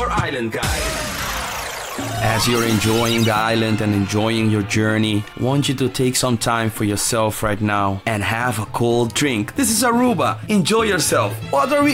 your island guide. As you're enjoying the island and enjoying your journey, I want you to take some time for yourself right now and have a cold drink. This is Aruba. Enjoy yourself. What are we